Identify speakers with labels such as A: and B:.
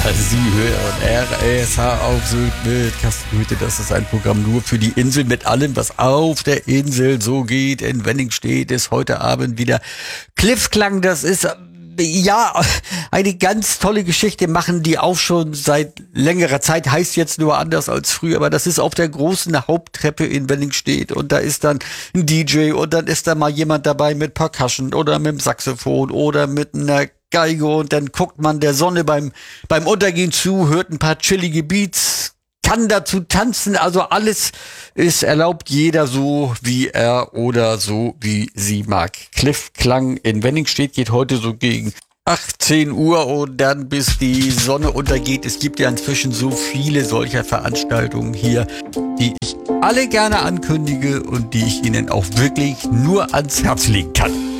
A: Sie hören RSH auf Sylt mit Carsten Hütte. Das ist ein Programm nur für die Insel mit allem, was auf der Insel so geht. In Wenningstedt ist heute Abend wieder Cliffklang. Das ist ja eine ganz tolle Geschichte, machen die auch schon seit längerer Zeit, heißt jetzt nur anders als früher, aber das ist auf der großen Haupttreppe in Wenningstedt und da ist dann ein DJ und dann ist da mal jemand dabei mit Percussion oder mit dem Saxophon oder mit einer Geige und dann guckt man der Sonne beim Untergehen zu, hört ein paar chillige Beats, kann dazu tanzen, also alles ist erlaubt, jeder so wie er oder so wie sie mag. Cliffklang in Wenningstedt geht heute so gegen 18 Uhr und dann bis die Sonne untergeht. Es gibt ja inzwischen so viele solcher Veranstaltungen hier, die ich alle gerne ankündige und die ich Ihnen auch wirklich nur ans Herz legen kann.